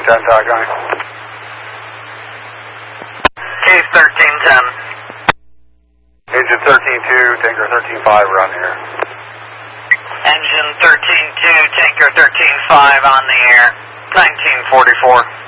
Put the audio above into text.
10 going. Case 1310. Engine 13-2, Tanker 13-5 around here. Engine 13-2, Tanker 13-5 on the air. 1944.